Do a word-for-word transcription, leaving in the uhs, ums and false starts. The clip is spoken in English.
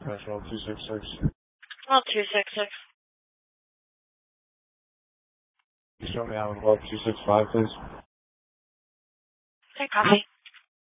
National two six six. Well, two six six. Show me out of two six five, please. Okay, copy.